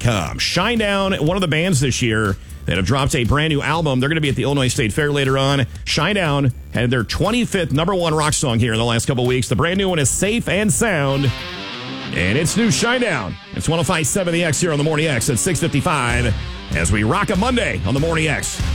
Shinedown.com. Shinedown, one of the bands this year that have dropped a brand new album. They're going to be at the Illinois State Fair later on. Shinedown had their 25th number one rock song here in the last couple weeks. The brand new one is Safe and Sound. And it's new Shinedown. It's 105.7 The X here on the Morning X at 6:55 as we rock a Monday on the Morning X.